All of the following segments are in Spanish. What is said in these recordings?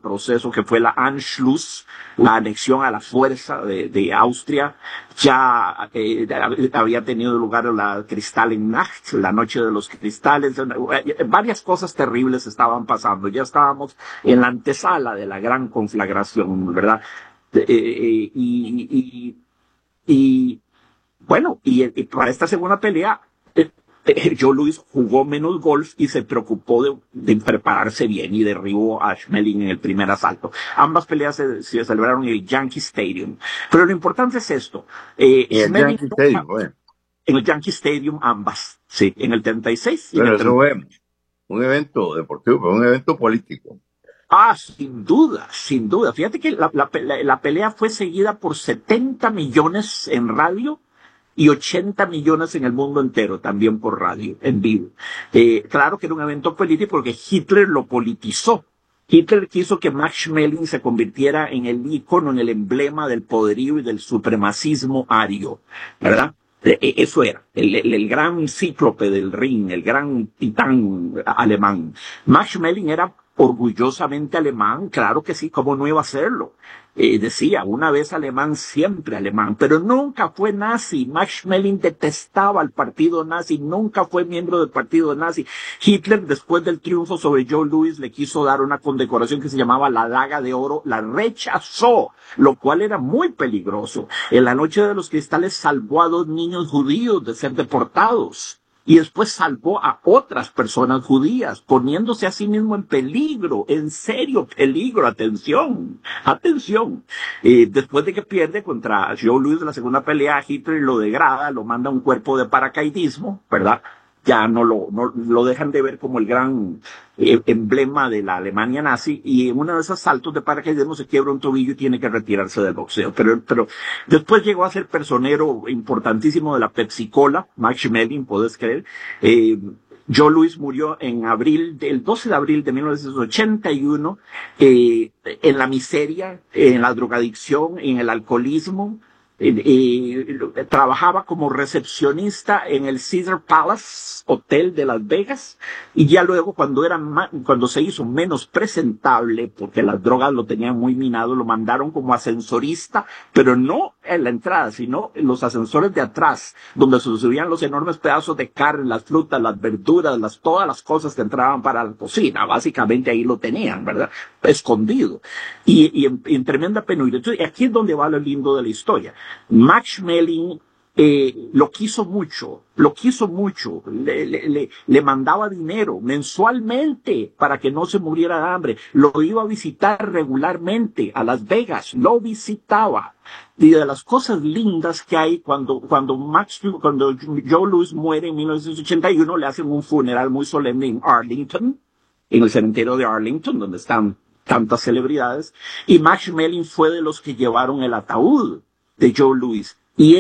proceso que fue la Anschluss, la anexión a la fuerza de Austria. Ya había tenido lugar la Kristallnacht, la noche de los cristales. Varias cosas terribles estaban pasando. Ya estábamos en la antesala de la gran conflagración, ¿verdad? Y bueno, y para esta segunda pelea, Joe Louis jugó menos golf y se preocupó de prepararse bien y derribó a Schmeling en el primer asalto. Ambas peleas se celebraron en el Yankee Stadium. Pero lo importante es esto. Schmeling, Yankee Stadium, bueno. En el Yankee Stadium, ambas. Sí, en el 36 y Bueno, en el eso fue un evento deportivo, pero un evento político. Sin duda, sin duda. Fíjate que la pelea fue seguida por 70 millones en radio y 80 millones en el mundo entero, también por radio, en vivo. Claro que era un evento político porque Hitler lo politizó. Hitler quiso que Max Schmeling se convirtiera en el ícono, en el emblema del poderío y del supremacismo ario, ¿verdad? Eso era, el gran cíclope del ring, el gran titán alemán. Max Schmeling era orgullosamente alemán, claro que sí, ¿cómo no iba a serlo? Decía, una vez alemán, siempre alemán, pero nunca fue nazi. Max Schmeling detestaba al partido nazi, nunca fue miembro del partido nazi. Hitler, después del triunfo sobre Joe Louis, le quiso dar una condecoración que se llamaba la Daga de Oro, la rechazó, lo cual era muy peligroso. En la noche de los cristales salvó a 2 niños judíos de ser deportados. Y después salvó a otras personas judías, poniéndose a sí mismo en peligro, en serio peligro, atención, atención. Después de que pierde contra Joe Louis en la segunda pelea, Hitler lo degrada, lo manda a un cuerpo de paracaidismo, ¿verdad? Ya no lo dejan de ver como el gran emblema de la Alemania nazi, y en uno de esos saltos de paracaidismo se quiebra un tobillo y tiene que retirarse del boxeo. Pero después llegó a ser personero importantísimo de la Pepsi Cola, Max Schmeling, ¿puedes creer? Joe Louis murió el 12 de abril de 1981, en la miseria, en la drogadicción, en el alcoholismo. Trabajaba como recepcionista en el Caesar Palace Hotel de Las Vegas, y ya luego cuando se hizo menos presentable porque las drogas lo tenían muy minado, lo mandaron como ascensorista, pero no en la entrada, sino en los ascensores de atrás, donde se subían los enormes pedazos de carne, las frutas, las verduras, todas las cosas que entraban para la cocina. Básicamente ahí lo tenían, ¿verdad? Escondido y en tremenda penuria. Entonces, aquí es donde va lo lindo de la historia. Max Schmeling lo quiso mucho, le mandaba dinero mensualmente para que no se muriera de hambre, lo iba a visitar regularmente a Las Vegas, lo visitaba. Y de las cosas lindas que hay cuando Joe Louis muere en 1981, le hacen un funeral muy solemne en Arlington, en el cementerio de Arlington, donde están tantas celebridades, y Max Schmeling fue de los que llevaron el ataúd de Joe Louis. Y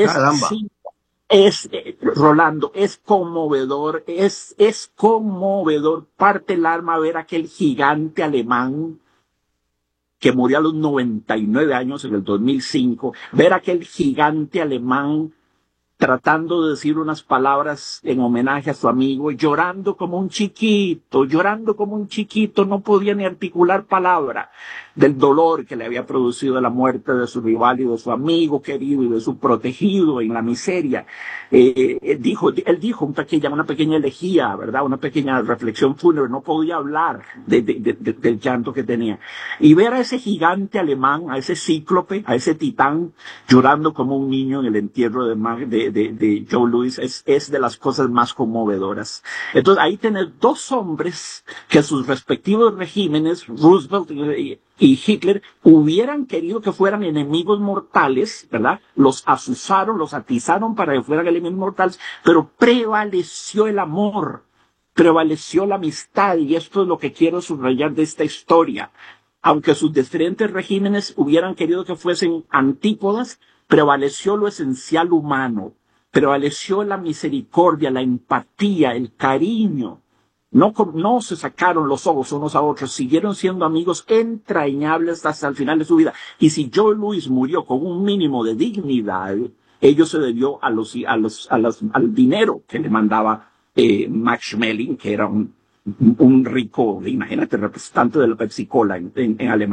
Rolando, es conmovedor, es conmovedor, parte el alma ver aquel gigante alemán que murió a los 99 años en el 2005, ver aquel gigante alemán tratando de decir unas palabras en homenaje a su amigo, llorando como un chiquito, no podía ni articular palabra del dolor que le había producido la muerte de su rival y de su amigo querido y de su protegido en la miseria. Él dijo una pequeña elegía, ¿verdad? Una pequeña reflexión fúnebre, no podía hablar del llanto que tenía. Y ver a ese gigante alemán, a ese cíclope, a ese titán, llorando como un niño en el entierro de Joe Louis es de las cosas más conmovedoras. Entonces ahí tenés 2 hombres que sus respectivos regímenes, Roosevelt y Hitler, hubieran querido que fueran enemigos mortales, ¿verdad? Los asusaron, los atizaron para que fueran enemigos mortales, pero prevaleció el amor, prevaleció la amistad, y esto es lo que quiero subrayar de esta historia. Aunque sus diferentes regímenes hubieran querido que fuesen antípodas, prevaleció lo esencial humano, prevaleció la misericordia, la empatía, el cariño. No se sacaron los ojos unos a otros, siguieron siendo amigos entrañables hasta el final de su vida. Y si Joe Louis murió con un mínimo de dignidad, ello se debió al dinero que le mandaba Max Schmeling, que era un rico, imagínate, representante de la Pepsi Cola en Alemania.